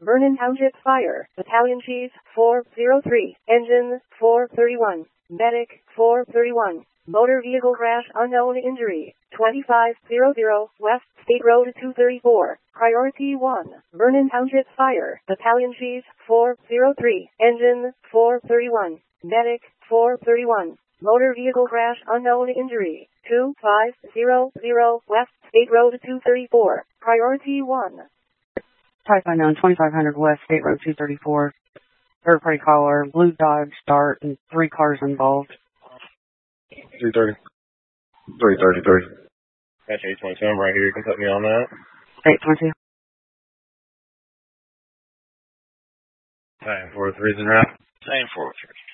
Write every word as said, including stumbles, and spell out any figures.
Vernon Township Fire, Battalion Chief four oh three, Engine four thirty-one, Medic four thirty-one, Motor Vehicle Crash Unknown Injury, twenty-five hundred West State Road two thirty-four, Priority one, Vernon Township Fire, Battalion Chief four oh three, Engine four thirty-one, Medic four thirty-one, Motor Vehicle Crash Unknown Injury, two five zero zero West State Road two thirty-four, Priority one. Type unknown, twenty-five hundred West State Road two thirty-four. Third party caller, blue Dodge Dart, and three cars involved. three thirty. three thirty-three. That's eight twenty-seven right here. You can put me on that. eight twenty. Same four oh three is in route. Same four oh three.